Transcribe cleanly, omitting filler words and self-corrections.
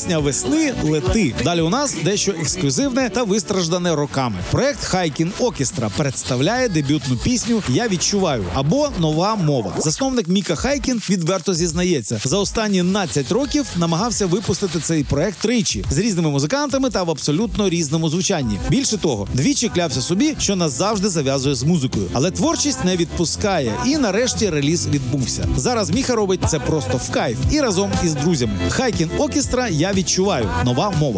Пісня весни «Лети». Далі у нас дещо ексклюзивне та вистраждане роками. Проект Хайкін Оркестра представляє дебютну пісню «Я відчуваю» або «Нова мова». Засновник Міка Хайкін відверто зізнається, за останні 12 років намагався випустити цей проект тричі з різними музикантами та в абсолютно різному звучанні. Більше того, двічі клявся собі, що назавжди зав'язує з музикою. Але творчість не відпускає, і нарешті реліз відбувся. Зараз Міха робить це просто в кайф і разом із друзями. Хайкін Оркестра «Я відчуваю» – «Нова мова».